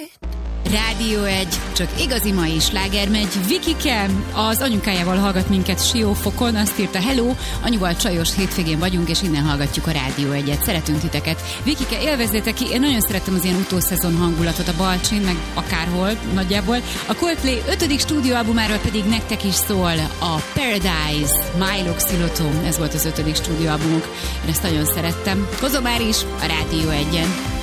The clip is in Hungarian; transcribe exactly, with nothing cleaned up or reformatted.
Rádió egy, csak igazi mai sláger megy. Vikike az anyukájával hallgat minket Siófokon, azt írta: hello, anyuval csajos hétvégén vagyunk, és innen hallgatjuk a Rádió egyet. Szeretünk titeket. Vikike, élvezzétek ki, én nagyon szerettem az ilyen utószezon hangulatot a Balcsin, meg akárhol nagyjából. A Coldplay ötödik stúdióalbumáról pedig nektek is szól a Paradise, Milo Xilotto, ez volt az ötödik stúdióalbumuk. Én ezt nagyon szerettem. Kozomár is a Rádió egyen.